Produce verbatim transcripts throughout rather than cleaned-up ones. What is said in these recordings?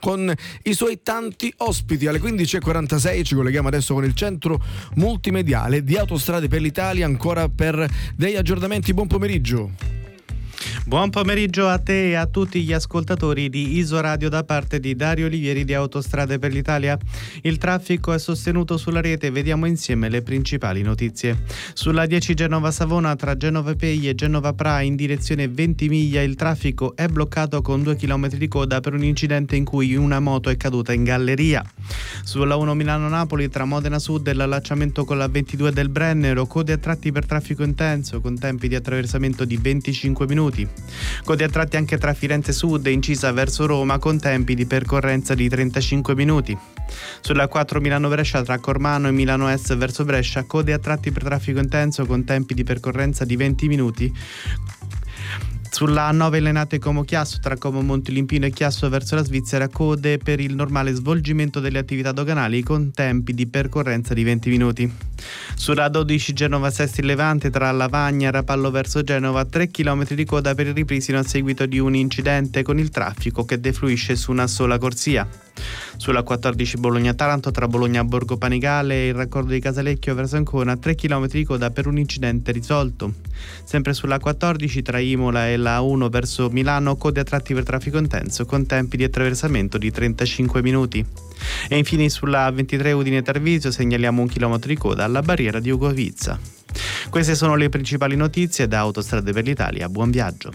con i suoi tanti ospiti. Alle quindici e quarantasei ci colleghiamo adesso con il centro multimediale di Autostrade per l'Italia, ancora per degli aggiornamenti. Buon pomeriggio. Buon pomeriggio a te e a tutti gli ascoltatori di Isoradio da parte di Dario Olivieri di Autostrade per l'Italia. Il traffico è sostenuto sulla rete, vediamo insieme le principali notizie. Sulla dieci Genova-Savona tra Genova Pei e Genova Pra in direzione Ventimiglia il traffico è bloccato con due chilometri di coda per un incidente in cui una moto è caduta in galleria. Sulla uno Milano-Napoli tra Modena Sud e l'allacciamento con la ventidue del Brennero, code a tratti per traffico intenso con tempi di attraversamento di venticinque minuti. Code a tratti anche tra Firenze Sud e incisa verso Roma con tempi di percorrenza di trentacinque minuti. Sulla quattro Milano-Brescia tra Cormano e Milano Est verso Brescia, code a tratti per traffico intenso con tempi di percorrenza di venti minuti. Sulla A nove Lenate Como Chiasso tra Como Montilimpino e Chiasso verso la Svizzera, code per il normale svolgimento delle attività doganali con tempi di percorrenza di venti minuti. Sulla dodici Genova Sesti Levante tra Lavagna e Rapallo verso Genova, tre chilometri di coda per il ripristino a seguito di un incidente con il traffico che defluisce su una sola corsia. Sulla quattordici Bologna-Taranto tra Bologna Borgo Panigale e il raccordo di Casalecchio verso Ancona, tre chilometri di coda per un incidente risolto. Sempre sulla quattordici tra Imola e la A uno verso Milano, code a tratti per traffico intenso con tempi di attraversamento di trentacinque minuti. E infine sulla ventitré Udine Tarvisio segnaliamo un chilometro di coda alla barriera di Ugovizza. Queste sono le principali notizie da Autostrade per l'Italia. Buon viaggio.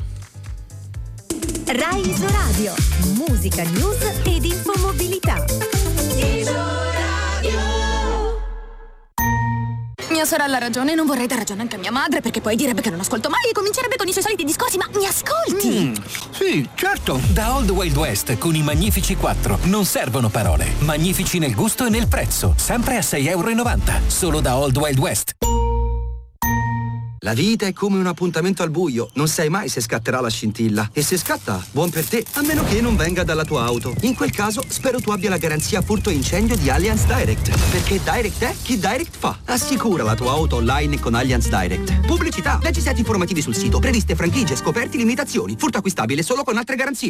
Rai Isoradio, musica, news ed infomobilità. Mia sorella ha ragione, non vorrei dar ragione anche a mia madre, perché poi direbbe che non ascolto mai e comincerebbe con i suoi soliti discorsi. Ma mi ascolti? Mm, sì, certo. Da Old Wild West con i Magnifici quattro non servono parole. Magnifici nel gusto e nel prezzo, sempre a sei e novanta euro, solo da Old Wild West. La vita è come un appuntamento al buio, non sai mai se scatterà la scintilla. E se scatta, buon per te, a meno che non venga dalla tua auto. In quel caso, spero tu abbia la garanzia furto incendio di Allianz Direct. Perché Direct è chi Direct fa. Assicura la tua auto online con Allianz Direct. Pubblicità, leggi set informativi sul sito, previste franchigie, scoperti, limitazioni. Furto acquistabile solo con altre garanzie.